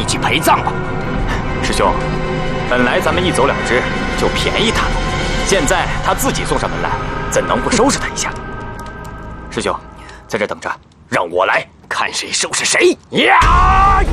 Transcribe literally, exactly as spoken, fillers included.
一起陪葬吧。师兄，本来咱们一走了之就便宜他了，现在他自己送上门来，怎能不收拾他一下？师兄，在这等着，让我来看谁收拾谁。呀！